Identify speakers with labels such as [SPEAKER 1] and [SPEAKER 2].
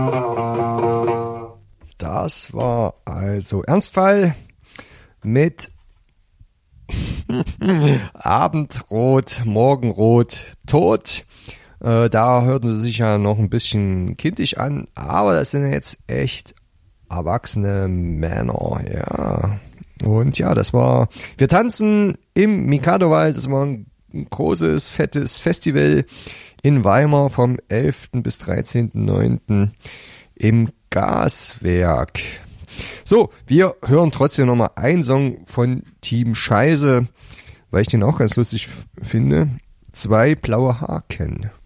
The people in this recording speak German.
[SPEAKER 1] Das war also Ernstfall mit Abendrot, Morgenrot, Tod. Da hörten sie sich ja noch ein bisschen kindisch an, aber das sind jetzt echt erwachsene Männer, ja. Und ja, das war, wir tanzen im Mikadowald, das war ein großes, fettes Festival in Weimar vom 11. bis 13.09. im Gaswerk. So, wir hören trotzdem nochmal einen Song von Team Scheiße, weil ich den auch ganz lustig finde. 2 blaue Haken.